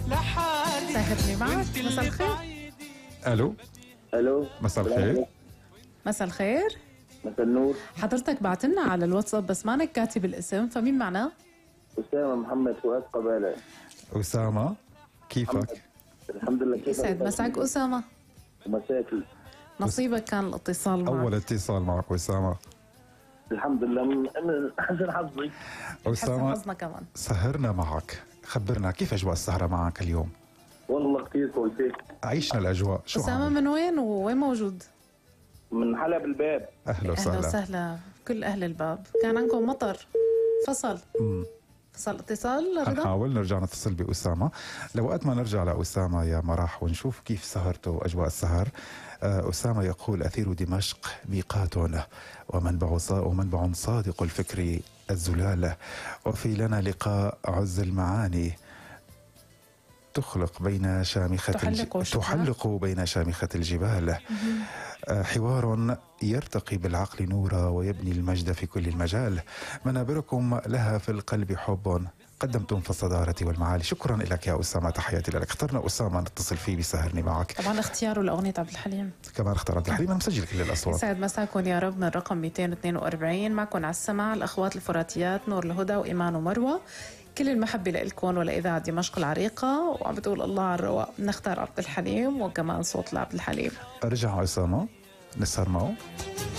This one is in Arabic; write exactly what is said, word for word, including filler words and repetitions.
سهرني معك. مساء الخير. الو الو مساء الخير. مساء الخير. مساء النور. حضرتك بعتلنا على الواتساب بس مانك كاتب الاسم، فمين معنا؟ أسامة محمد فؤاد قبالة. أسامة كيفك؟ محمد. الحمد لله. كيفك؟ يسعد مساك أسامة. مساكي. نصيبك كان الاتصال معك. أول اتصال معك أسامة. الحمد لله من من حسن حظي. أسامة حسن حظنا كمان. سهرنا معك، خبرنا كيف أجواء السهرة معك اليوم؟ والله كثير كويسة. عيشنا الأجواء. شو أسامة عامل؟ من وين ووين موجود؟ من حلب الباب. أهلا أهلا وسهلا. وسهلا كل أهل الباب. كان عندكم مطر فصل مم. فصل اتصال رضا؟ حنحاول نرجع نتصل بأسامة. لوقت ما نرجع لأسامة يا مراح ونشوف كيف سهرته وأجواء السهر. أسامة يقول: أثير دمشق ميقات ومنبع ومنبع صادق الفكر الزلالة، وفي لنا لقاء عز المعاني تخلق بين شامخة تحلق, الج... تحلق بين شامخة الجبال. حوار يرتقي بالعقل نورا ويبني المجد في كل المجال. منابركم لها في القلب حب قدمتم في الصدارة والمعالي. شكرا لك يا أسامة، تحياتي لك. اخترنا أسامة نتصل فيه بسهرني معك. طبعا اختياره لأغنية عبد الحليم. كمان اختار عبد الحليم. أنا مسجل كل الأصوات. يسعد مساكم يا رب. من رقم مئتين واثنين وأربعين معكم على السماع الأخوات الفراتيات نور الهدى وإيمان ومروة. كل المحبة لإلكم ولإذاعة دمشق العريقة، وعم بتقول الله على الرواق نختار عبد الحليم وكمان صوت لعبد الحليم. رجع أسامة نسهر معه.